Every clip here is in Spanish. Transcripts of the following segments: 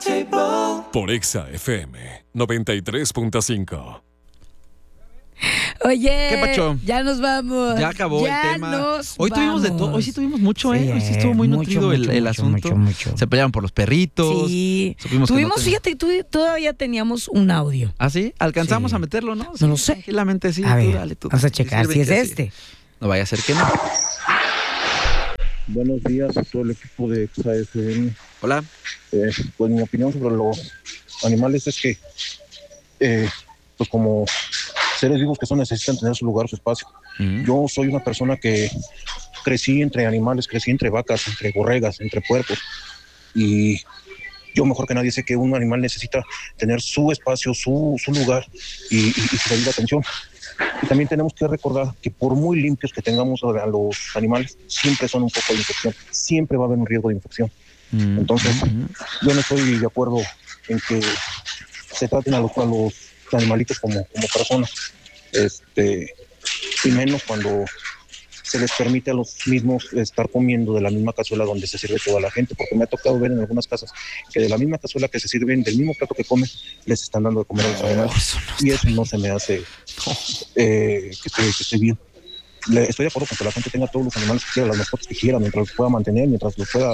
Por Exa FM 93.5. Oye, ¿Qué pacho? Ya nos vamos. Ya acabó el tema. Hoy tuvimos vamos. de todo. Hoy sí tuvimos mucho, Sí, Hoy sí estuvo muy mucho, nutrido mucho, el mucho, asunto. mucho. Se pelearon por los perritos. Sí. Tuvimos, Fíjate, todavía teníamos un audio. ¿Ah, sí? Alcanzamos Sí. a meterlo, ¿no? No lo sé. Tranquilamente, sí. A ver, Dale, tú. vamos a checar si es que este. No vaya a ser que no. Buenos días a todo el equipo de XAFM. Hola. Pues mi opinión sobre los animales es que, pues como seres vivos que son, necesitan tener su lugar, su espacio. Yo soy una persona que crecí entre animales, crecí entre vacas, entre borregas, entre puercos. Y yo mejor que nadie sé que un animal necesita tener su espacio, su lugar y su debida atención. Y también tenemos que recordar que por muy limpios que tengamos a los animales, siempre son un poco de infección, siempre va a haber un riesgo de infección. Entonces, yo no estoy de acuerdo en que se traten a los animalitos como personas, y menos cuando se les permite a los mismos estar comiendo de la misma cazuela donde se sirve toda la gente, porque me ha tocado ver en algunas casas que de la misma cazuela que se sirven, del mismo plato que comen, les están dando de comer a los animales, y eso no se me hace que esté bien. Estoy de acuerdo con que la gente tenga todos los animales que quiera, las mascotas que quiera, mientras los pueda mantener, mientras los pueda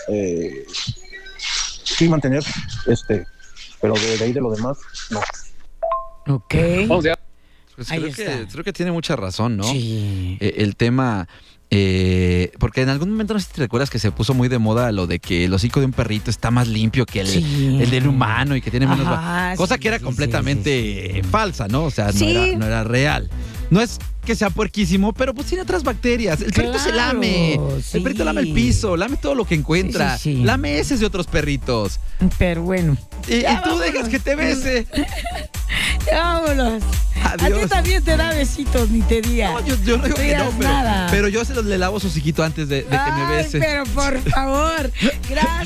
mantener, pero de ahí de lo demás, no. Ok. Vamos ya. Pues Ahí creo que tiene mucha razón, ¿no? Sí. El tema, porque en algún momento no sé si te recuerdas que se puso muy de moda lo de que el hocico de un perrito está más limpio que el del humano y que tiene menos... cosa sí, que era sí, completamente falsa, ¿no? O sea, Sí. no era real. No es que sea puerquísimo, pero pues tiene otras bacterias. El perrito se lame. Sí. El perrito lame el piso, lame todo lo que encuentra. Sí. Lame heces de otros perritos. Pero bueno. Y Ya tú vámonos. dejas que te bese. Ya vámonos. Adiós. A ti también te da besitos, ni te diga. No, yo no digo que digas no, nada. pero yo le lavo su hociquito antes de que me Ay, bese. pero por favor. Gracias.